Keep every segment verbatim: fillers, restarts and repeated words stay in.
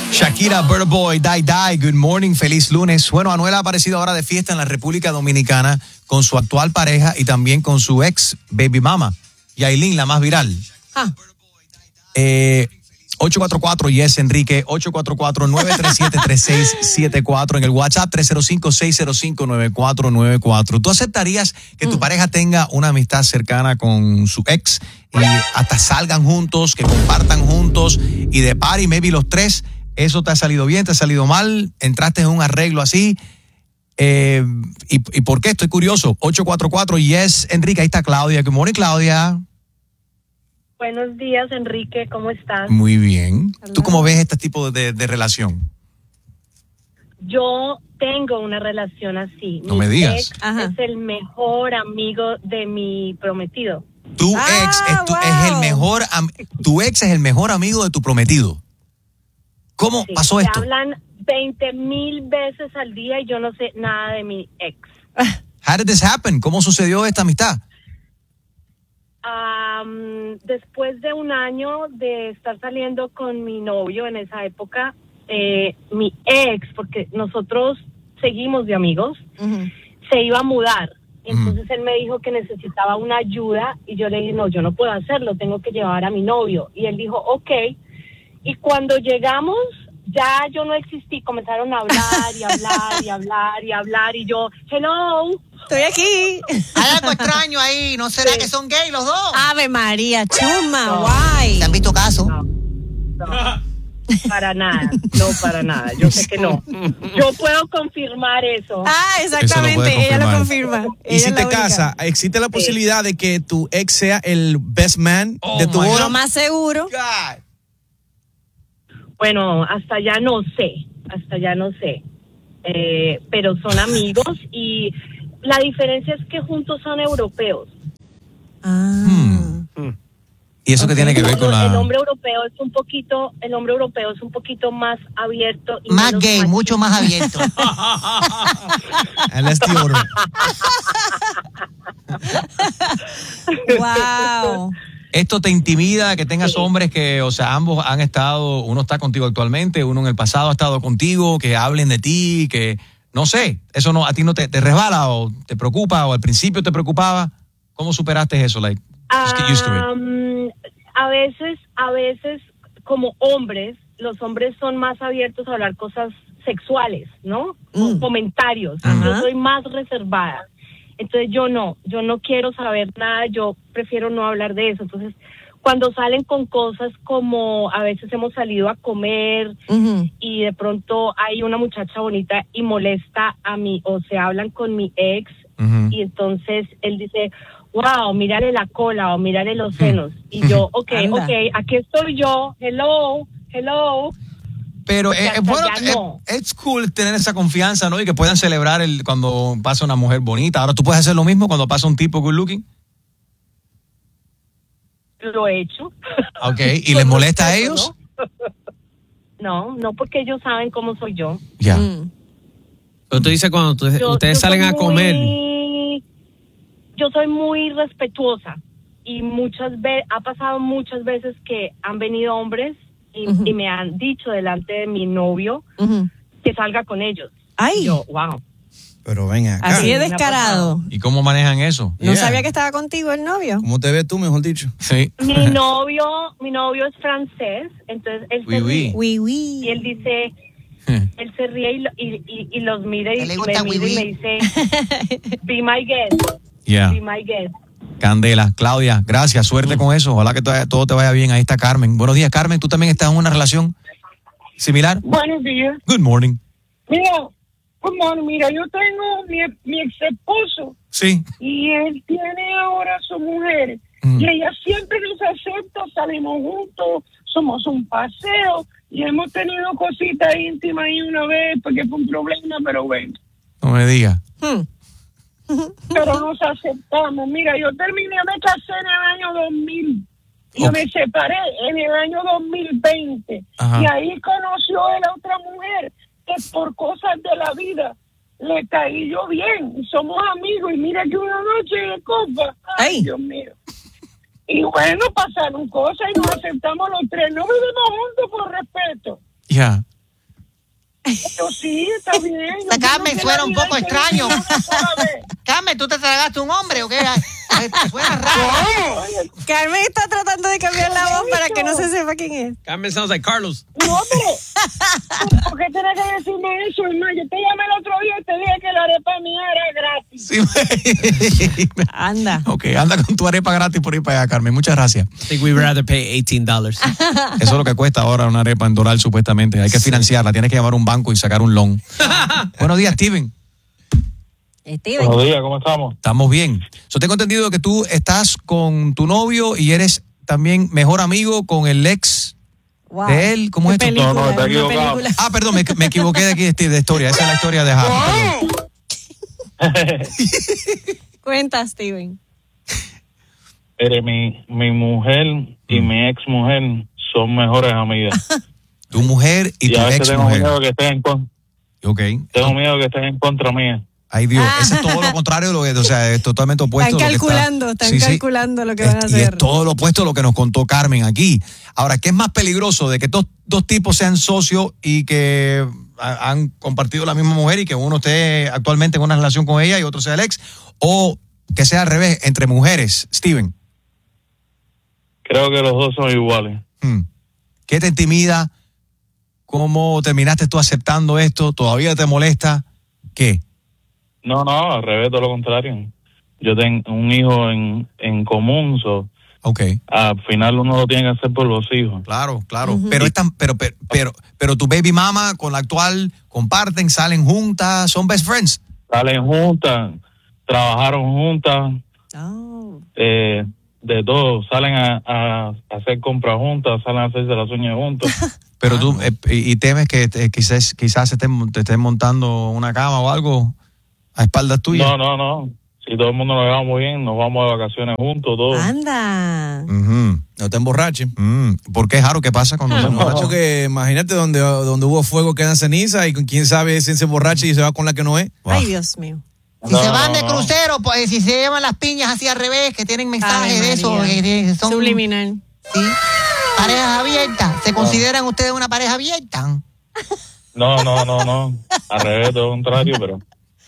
Shakira, Burna Boy, Die Die, good morning, feliz lunes. Bueno, Anuel ha aparecido ahora de fiesta en la República Dominicana con su actual pareja y también con su ex baby mama, Yailin, la más viral. Ah. Eh, ocho cuatro cuatro, yes, Enrique, ocho cuatro cuatro, nueve tres siete, tres seis siete cuatro, en el WhatsApp tres cero cinco, seis cero cinco, nueve cuatro nueve cuatro. ¿Tú aceptarías que tu mm. pareja tenga una amistad cercana con su ex y hasta salgan juntos, que compartan juntos y de party, maybe los tres? ¿Eso te ha salido bien, te ha salido mal? ¿Entraste en un arreglo así? Eh, ¿y, ¿Y por qué? Estoy curioso. ocho cuatro cuatro, yes, Enrique, ahí está Claudia. Good morning, Claudia. Buenos días, Enrique, ¿cómo estás? Muy bien. Hola. ¿Tú cómo ves este tipo de, de relación? Yo tengo una relación así. No mi me digas. Ex es el mejor amigo de mi prometido. Tu ah, ex es, tu, wow. es el mejor, am, tu ex es el mejor amigo de tu prometido. ¿Cómo sí, pasó esto? Hablan veinte mil veces al día y yo no sé nada de mi ex. How did this happen? ¿Cómo sucedió esta amistad? Um, después de un año de estar saliendo con mi novio en esa época, eh, mi ex, porque nosotros seguimos de amigos, uh-huh. se iba a mudar. Entonces uh-huh. él me dijo que necesitaba una ayuda y yo le dije, no, yo no puedo hacerlo, tengo que llevar a mi novio. Y él dijo, ok. Y cuando llegamos, ya yo no existí, comenzaron a hablar y hablar y hablar y hablar y yo, hello. Estoy aquí. Hay algo extraño ahí, ¿no será sí. que son gay los dos? Ave María, chuma, no. guay. ¿Te han visto caso? No, no, para nada, no para nada, yo sé que no. Yo puedo confirmar eso. Ah, exactamente, lo ella lo confirma. Y ella si te casas, ¿existe la posibilidad sí. de que tu ex sea el best man oh, de tu boda? Lo más seguro. God. Bueno, hasta allá no sé, hasta allá no sé, eh, pero son amigos y la diferencia es que juntos son europeos. Ah. Hmm. ¿Y eso okay. qué tiene que ver con la...? El hombre europeo es un poquito, el hombre europeo es un poquito más abierto. Y más gay, machista. Mucho más abierto. Wow. ¿Esto te intimida que tengas sí. hombres que, o sea, ambos han estado, uno está contigo actualmente, uno en el pasado ha estado contigo, que hablen de ti, que, no sé, eso no, a ti no te, te resbala o te preocupa o al principio te preocupaba? ¿Cómo superaste eso? Like, just get used to it. Um, a veces, a veces, como hombres, los hombres son más abiertos a hablar cosas sexuales, ¿no? Mm. Comentarios. Uh-huh. Yo soy más reservada. Entonces yo no, yo no quiero saber nada, yo prefiero no hablar de eso. Entonces, cuando salen con cosas como a veces hemos salido a comer uh-huh. y de pronto hay una muchacha bonita y molesta a mí o se hablan con mi ex uh-huh. y entonces él dice, wow, mírale la cola o mírale los senos. Uh-huh. Y yo, ok, Anda. ok, aquí estoy yo, hello, hello. Pero es eh, bueno, no. es, es cool tener esa confianza, ¿no? Y que puedan celebrar el cuando pasa una mujer bonita. Ahora, ¿tú puedes hacer lo mismo cuando pasa un tipo good looking? Lo he hecho. Ok, ¿y les molesta a ellos? No, no, porque ellos saben cómo soy yo. Ya. Mm. Pero tú dices cuando tú, yo, ustedes yo salen a comer. Muy, yo soy muy respetuosa y muchas veces, ha pasado muchas veces que han venido hombres Y, uh-huh. y me han dicho delante de mi novio uh-huh. que salga con ellos. Ay. Y yo, wow. Pero venga acá. Así es descarado. ¿Y cómo manejan eso? No yeah. sabía que estaba contigo el novio. ¿Cómo te ves tú, mejor dicho? Sí. Mi novio, mi novio es francés, entonces él oui, se ríe. Oui, oui. Y él dice, él se ríe y, y, y, y los mira y, y, me, mira oui, oui. y me dice, be my guest. Yeah. Be my guest. Candela, Claudia, gracias, suerte mm. con eso, ojalá que todo, todo te vaya bien. Ahí está Carmen. Buenos días, Carmen, ¿tú también estás en una relación similar? Buenos días. Good morning. Mira, good morning, mira, yo tengo mi, mi ex esposo. Sí. Y él tiene ahora su mujer. Mm. Y ella siempre nos acepta, salimos juntos, somos un paseo y hemos tenido cositas íntimas ahí una vez porque fue un problema, pero bueno. No me digas. Hmm. Pero nos aceptamos. Mira, yo terminé, me casé en el año dos mil. Y okay. me separé en el año dos mil veinte. Ajá. Y ahí conoció a la otra mujer que por cosas de la vida le caí yo bien. Y somos amigos. Y mira que una noche de copa. Ay, Ay. Dios mío. Y bueno, pasaron cosas y nos aceptamos los tres. No vivimos juntos por respeto. Ya. Yeah. Yo sí, está bien. La Carmen Yo suena un quiero poco que extraño. una sola vez. Carmen, ¿tú te tragaste un hombre o qué? Ay, te suena raro. Carmen está tratando de cambiar la voz para que no se sepa quién es. Carmen sounds like Carlos. No, pero ¿por qué tienes que decirme eso, hermano? Yo te llamé el otro día y te dije que la arepa mía era gratis. Sí. Anda. Ok, anda con tu arepa gratis por ir para allá, Carmen. Muchas gracias. I think we'd rather pay eighteen dollars. Eso es lo que cuesta ahora una arepa en Doral, supuestamente. Hay que financiarla, tienes que llamar a un banco y sacar un loan. Buenos días, Steven. Steven. Buenos días, ¿cómo estamos? Estamos bien. Yo tengo entendido que tú estás con tu novio y eres también mejor amigo con el ex Wow. de él. ¿Cómo es ¿Qué esto? película? No, no, está Una equivocado. película. Ah, perdón, me, me equivoqué de aquí de, de historia. Esa es la historia de Harry. perdón. Cuenta, Steven. Eres mi, mi mujer y mi ex mujer son mejores amigas. Tu mujer y, Y tu a veces ex tengo mujer. miedo que estén en contra. Ok. Tengo miedo que estén en contra mía. Ay Dios, Ah. eso es todo lo contrario de lo que, o sea, es totalmente opuesto. Están a lo que calculando, está- están Sí, sí. calculando lo que Es- van a Y hacer. es todo lo opuesto a lo que nos contó Carmen aquí. Ahora, ¿qué es más peligroso de que dos, dos tipos sean socios y que ha- han compartido la misma mujer y que uno esté actualmente en una relación con ella y otro sea el ex? ¿O que sea al revés, entre mujeres, Steven? Creo que los dos son iguales. Hmm. ¿Qué te intimida? ¿Cómo terminaste tú aceptando esto? ¿Todavía te molesta? ¿Qué? No, no, al revés, todo lo contrario. Yo tengo un hijo en, en común, so, Ok. al final uno lo tiene que hacer por los hijos. Claro, claro. Pero es tan, pero, pero, pero, pero tu baby mama con la actual comparten, salen juntas, son best friends. Salen juntas, trabajaron juntas, Oh. eh, de todo. Salen a, a hacer compras juntas, salen a hacerse las uñas juntas. Pero tú, eh, y, y temes que te- quizás, quizás estén, te estén montando una cama o algo a espaldas tuyas. No, no, no. Si todo el mundo nos lleva muy bien, nos vamos de vacaciones juntos, todos. Anda. Ujú. No te emborraches. Mm. ¿Por qué, Jaro? ¿Qué pasa cuando se No, emborrachan? porque imagínate donde, donde hubo fuego quedan ceniza y con quién sabe si se emborracha y se va con la que no es. Wow. Ay, Dios mío. Si No, se van de no, no. crucero, pues si se llevan las piñas así al revés, que tienen mensajes Ave de eso, María. que tienen- son Subliminal. sí, parejas abiertas. ¿Se consideran ustedes una pareja abierta? No, no, no, no. Al revés, todo lo contrario, pero.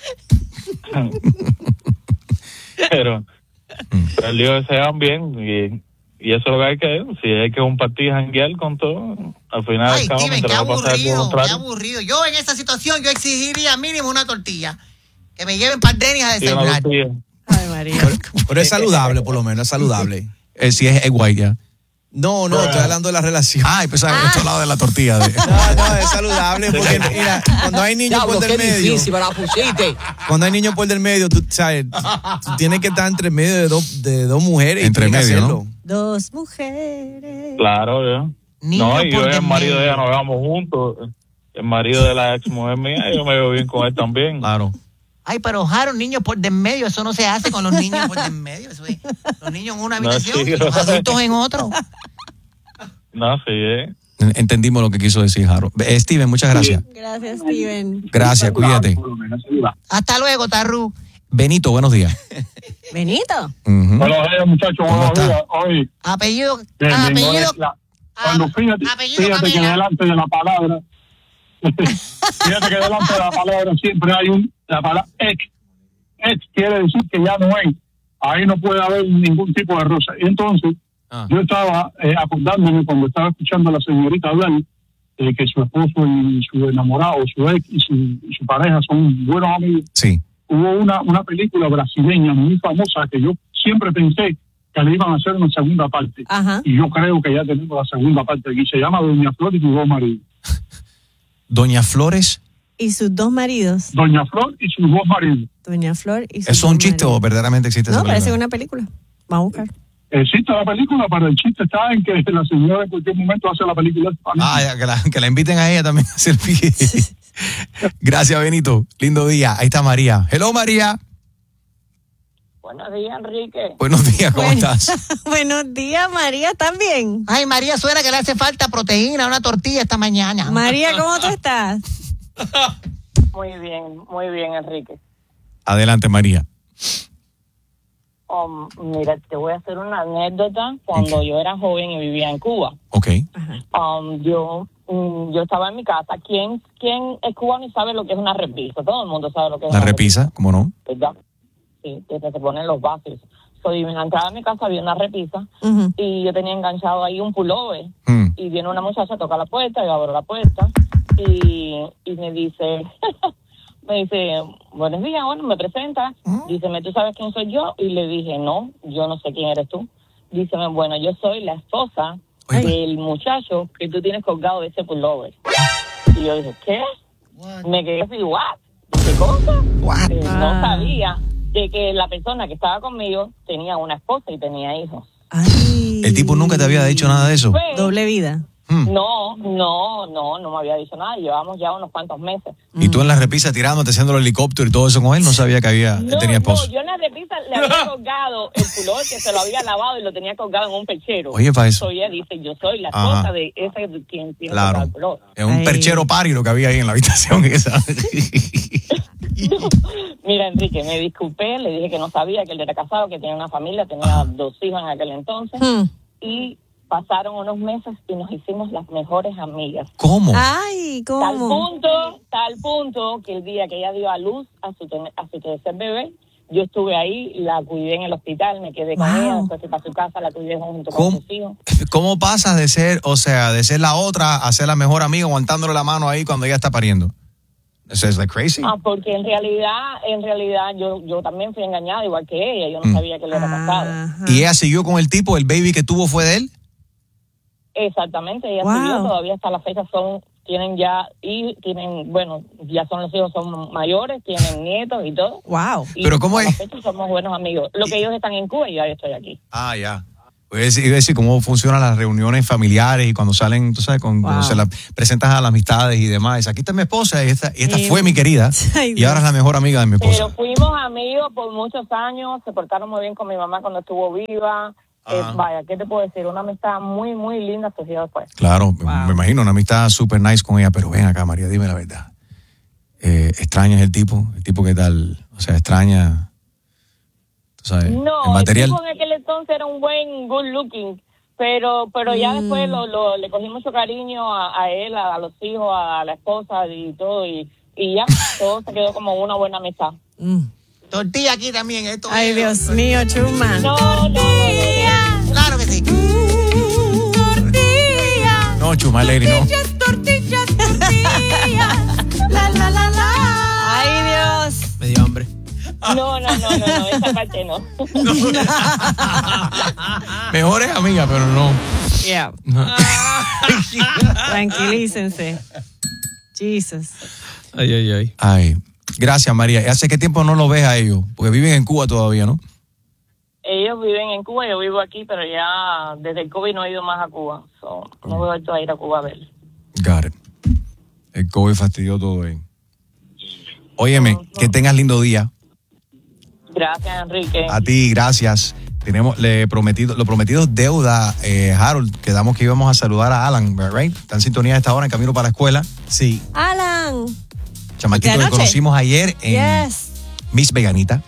pero. pero el lío que se llevan bien y, y eso es lo que hay que hacer. Si hay que compartir, janguear con todo, al final Ay, del cabo, Steven, qué mientras no pasa algo aburrido, qué contrario. aburrido. Yo en esa situación, yo exigiría mínimo una tortilla. Que me lleven par de a Sí, una desayunar. tortilla. Ay, María. Pero es saludable, por lo menos, es saludable. Eh, si es egg white, ya. No, no, estoy hablando de la relación. Ah, pensaba que esto hablado de la tortilla. De... No, no, es saludable porque, mira, cuando hay niños por del medio, cuando hay niños por del medio, tú sabes, tú tienes que estar entre medio de dos, de dos mujeres. Entre y tienes que medio, hacerlo. Dos mujeres. Claro, ya. Niño No, y yo por y el del marido de medio. ella nos vamos juntos. El marido de la ex mujer mía, yo me veo bien con él también. Claro. Ay, pero Jaro, niños por de en medio, eso no se hace con los niños por de en medio. Eso es, los niños en una No, habitación sí, y los adultos en otro. No, sí, eh. Entendimos lo que quiso decir Jaro. Eh, Steven, muchas gracias. Gracias, Steven. Gracias, cuídate. Hasta luego, Tarru. Benito, buenos días. Benito. Ujú. Buenos días, muchachos. ¿Cómo Buenos está? días. Hoy, Apellido, bien, ah, bien, apellido, hoy, la- cuando ah, fíjate, apellido fíjate que Camila. delante de la palabra, fíjate que delante de la palabra siempre hay un, la palabra ex. Ex quiere decir que ya no es. Ahí no puede haber ningún tipo de rosa. Y entonces, Ah. yo estaba eh, acordándome cuando estaba escuchando a la señorita hablar, eh, que su esposo y su enamorado, su ex y su, y su pareja son buenos amigos. Sí. Hubo una, una película brasileña muy famosa que yo siempre pensé que le iban a hacer una segunda parte. Ajá. Y yo creo que ya tenemos la segunda parte aquí. Se llama Doña Flor y sus dos maridos. Doña Flores, Y sus dos maridos. Doña Flor y sus dos maridos. Doña Flor y sus ¿eso es dos un chiste maridos. o verdaderamente existe No, esa parece película? una película. Vamos a buscar. Existe la película, pero el chiste está en que la señora en cualquier momento hace la película. Ah, ya, que, la, que la inviten a ella también a hacer pie. Gracias, Benito. Lindo día. Ahí está María. Hello, María. Buenos días, Enrique. Buenos días, ¿cómo Bueno. estás? Buenos días, María, ¿estás bien? Ay, María suena que le hace falta proteína, una tortilla esta mañana. María, ¿cómo tú estás? Muy bien, muy bien, Enrique. Adelante, María. Um, mira, te voy a hacer una anécdota. Cuando okay. yo era joven y vivía en Cuba. Ok. Um, yo, um, yo estaba en mi casa. ¿Quién, quién es cubano y sabe lo que es una repisa? Todo el mundo sabe lo que es la una repisa. La repisa, ¿cómo no? ¿Verdad? Sí, que se ponen los vasos. So, y en la entrada de mi casa había una repisa uh-huh. y yo tenía enganchado ahí un pullover. Uh-huh. Y viene una muchacha, toca la puerta, yo abro la puerta y, y me dice... Me dice, buenos días, bueno, me presenta. ¿Mm? Díceme, ¿tú sabes quién soy yo? Y le dije, no, yo no sé quién eres tú. Díceme, bueno, yo soy la esposa Oye. del muchacho que tú tienes colgado de ese pullover. Y yo dije, ¿qué? What? Me quedé así, ¿what? ¿Qué cosa? What? Eh, ah. No sabía de que la persona que estaba conmigo tenía una esposa y tenía hijos. Ay. ¿El tipo nunca te había dicho nada de eso? Pues, doble vida. No, no, no, no me había dicho nada. Llevamos ya unos cuantos meses. ¿Y tú en la repisa tirándote, haciendo el helicóptero y todo eso con él? No sabía que había, no, tenía esposo. No, yo en la repisa le había colgado el pullover que se lo había lavado y lo tenía colgado en un perchero. Oye, para eso. So, ella dice, yo soy la esposa Ajá. de ese quien tiene claro. el pullover. Es un Ay. perchero pari lo que había ahí en la habitación esa. Mira, Enrique, me disculpé, le dije que no sabía, que él era casado, que tenía una familia, tenía Ajá. dos hijos en aquel entonces. Hmm. Y pasaron unos meses y nos hicimos las mejores amigas. ¿Cómo? Ay, ¿cómo? Tal punto, tal punto que el día que ella dio a luz a su, a su tercer bebé, yo estuve ahí, la cuidé en el hospital, me quedé con wow. ella, después fui para su casa, la cuidé junto con sus hijos. ¿Cómo pasas de ser, o sea, de ser la otra a ser la mejor amiga, aguantándole la mano ahí cuando ella está pariendo? ¿Eso es like crazy? Ah, porque en realidad, en realidad yo, yo también fui engañada igual que ella, yo no mm. sabía que le era casado. ¿Y ella siguió con el tipo, el baby que tuvo fue de él? Exactamente, ella wow. siguió, todavía hasta la fecha son, tienen ya, y tienen, bueno, ya son los hijos, son mayores, tienen nietos y todo. Wow. Y pero ¿cómo es? Hasta la fecha somos buenos amigos. Lo que ellos están en Cuba y yo estoy aquí. Ah, ya. Voy a decir, voy a decir cómo funcionan las reuniones familiares y cuando salen, tú sabes, con, wow. cuando se la presentas a las amistades y demás. Aquí está mi esposa y esta, y esta sí. fue mi querida Ay, y ahora es la mejor amiga de mi esposa. Pero fuimos amigos por muchos años, se portaron muy bien con mi mamá cuando estuvo viva. Eh, vaya, ¿qué te puedo decir? Una amistad muy, muy linda surgió después. Claro, wow. me imagino, una amistad super nice con ella, pero ven acá, María, dime la verdad. Eh, ¿Extrañas el tipo? ¿El tipo qué tal? O sea, ¿extraña? ¿Tú sabes? No, el material. El tipo en aquel entonces era un buen good looking, pero pero ya mm. después lo, lo, le cogí mucho cariño a, a él, a, a los hijos, a la esposa y todo, y, y ya, todo se quedó como una buena amistad. Mm. Tortilla aquí también, esto. Ay, Dios mío, Chuma. No, no, no, no. Claro que sí. Tortilla. No, Chuma, lady, no. Tortillas, tortillas, tortillas. La, la, la, la. Ay, Dios. Me dio hambre. No, no, no, no, no, esa parte no. Mejores amigas, pero no. Yeah. No. Tranquilícense. Jesus. Ay, ay, ay. Ay. Gracias, María. ¿Hace qué tiempo no lo ves a ellos? Porque viven en Cuba todavía, ¿no? Ellos viven en Cuba, yo vivo aquí, pero ya desde el COVID no he ido más a Cuba. So, no voy a ir a Cuba a ver. Got it. El COVID fastidió todo ahí. Óyeme, no, no. que tengas lindo día. Gracias, Enrique. A ti, gracias. Tenemos le prometido, lo prometido es deuda, eh, Harold. Quedamos que íbamos a saludar a Alan, right? Está en sintonía a esta hora en camino para la escuela. Sí. Alan. Chamaquito que conocimos ayer en yes. Miss Veganita.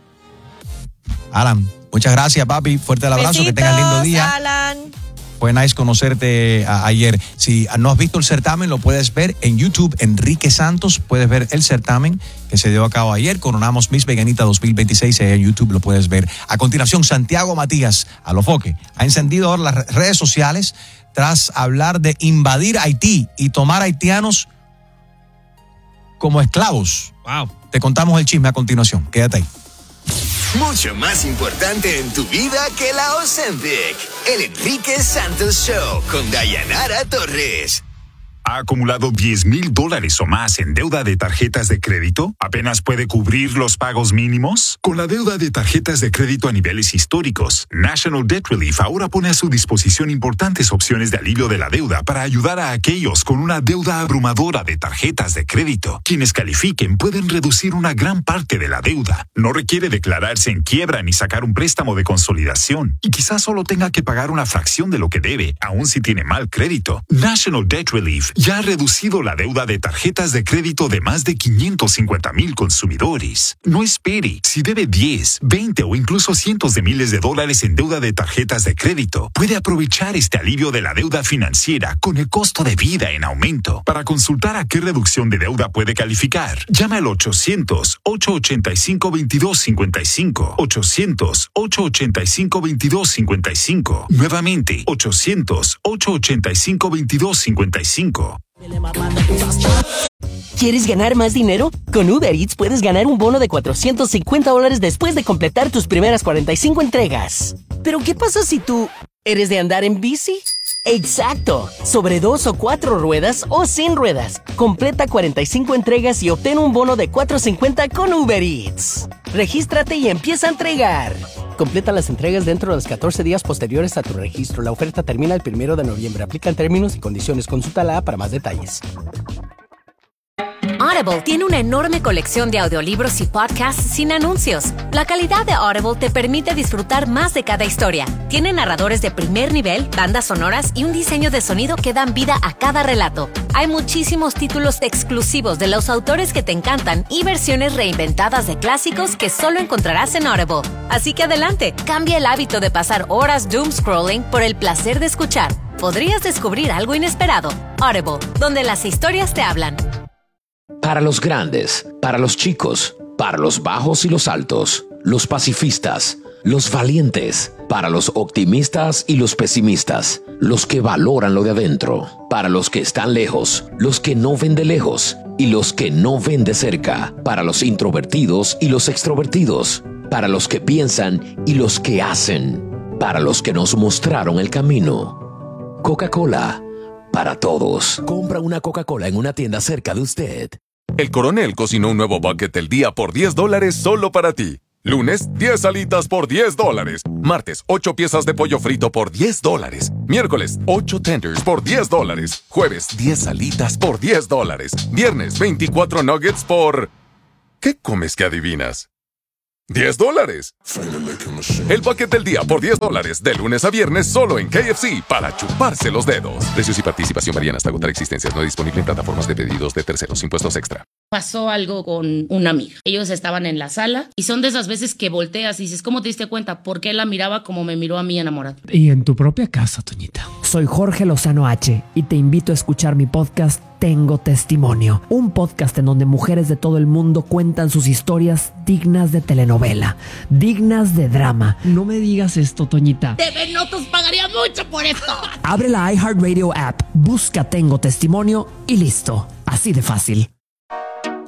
Alan, muchas gracias, papi. Fuerte el abrazo. Besitos, que tengas lindo día. Alan. Fue nice conocerte a, ayer. Si no has visto el certamen, lo puedes ver en YouTube, Enrique Santos. Puedes ver el certamen que se dio a cabo ayer. Coronamos Miss Veganita dos mil veintiséis. Ahí en YouTube lo puedes ver. A continuación, Santiago Matías, a lo foque, ha encendido ahora las redes sociales tras hablar de invadir Haití y tomar haitianos como esclavos. Wow. Te contamos el chisme a continuación. Quédate ahí. Mucho más importante en tu vida que la Ozempic. El Enrique Santos Show con Dayanara Torres. ¿Ha acumulado diez mil dólares o más en deuda de tarjetas de crédito? ¿Apenas puede cubrir los pagos mínimos? Con la deuda de tarjetas de crédito a niveles históricos, National Debt Relief ahora pone a su disposición importantes opciones de alivio de la deuda para ayudar a aquellos con una deuda abrumadora de tarjetas de crédito. Quienes califiquen pueden reducir una gran parte de la deuda. No requiere declararse en quiebra ni sacar un préstamo de consolidación. Y quizás solo tenga que pagar una fracción de lo que debe, aun si tiene mal crédito. National Debt Relief ya ha reducido la deuda de tarjetas de crédito de más de quinientos cincuenta mil consumidores. No espere. Si debe diez, veinte o incluso cientos de miles de dólares en deuda de tarjetas de crédito, puede aprovechar este alivio de la deuda financiera con el costo de vida en aumento. Para consultar a qué reducción de deuda puede calificar, llame al ochocientos, ocho ochenta y cinco, veintidós cincuenta y cinco. ochocientos, ocho ochenta y cinco, veintidós cincuenta y cinco. Nuevamente, ochocientos, ocho ochenta y cinco, veintidós cincuenta y cinco. ¿Quieres ganar más dinero? Con Uber Eats puedes ganar un bono de cuatrocientos cincuenta dólares después de completar tus primeras cuarenta y cinco entregas. ¿Pero qué pasa si tú eres de andar en bici? ¡Exacto! Sobre dos o cuatro ruedas o sin ruedas. Completa cuarenta y cinco entregas y obtén un bono de cuatrocientos cincuenta con Uber Eats. Regístrate y empieza a entregar. Completa las entregas dentro de los catorce días posteriores a tu registro. La oferta termina el primero de noviembre. Aplican términos y condiciones. Consulta la A para más detalles. Audible tiene una enorme colección de audiolibros y podcasts sin anuncios. La calidad de Audible te permite disfrutar más de cada historia. Tiene narradores de primer nivel, bandas sonoras y un diseño de sonido que dan vida a cada relato. Hay muchísimos títulos exclusivos de los autores que te encantan y versiones reinventadas de clásicos que solo encontrarás en Audible. Así que adelante, cambia el hábito de pasar horas doom scrolling por el placer de escuchar. Podrías descubrir algo inesperado. Audible, donde las historias te hablan. Para los grandes, para los chicos, para los bajos y los altos, los pacifistas, los valientes, para los optimistas y los pesimistas, los que valoran lo de adentro, para los que están lejos, los que no ven de lejos y los que no ven de cerca, para los introvertidos y los extrovertidos, para los que piensan y los que hacen, para los que nos mostraron el camino. Coca-Cola, para todos. Compra una Coca-Cola en una tienda cerca de usted. El Coronel cocinó un nuevo bucket del día por diez dólares solo para ti. Lunes, diez alitas por diez dólares. Martes, ocho piezas de pollo frito por diez dólares. Miércoles, ocho tenders por diez dólares. Jueves, diez alitas por diez dólares. Viernes, veinticuatro nuggets por... ¿Qué comes que adivinas? diez dólares. El bucket del día por diez dólares, de lunes a viernes, solo en K F C, para chuparse los dedos. Precios y participación varían hasta agotar existencias. No disponible en plataformas de pedidos de terceros. Impuestos extra. Pasó algo con una amiga. Ellos estaban en la sala y son de esas veces que volteas y dices, ¿cómo te diste cuenta? ¿Por qué la miraba como me miró a mí enamorado? Y en tu propia casa, Toñita. Soy Jorge Lozano H y te invito a escuchar mi podcast Tengo Testimonio, un podcast en donde mujeres de todo el mundo cuentan sus historias dignas de telenovela, dignas de drama. No me digas esto, Toñita. T V Notos pagaría mucho por esto. Abre la iHeartRadio app, busca Tengo Testimonio y listo. Así de fácil.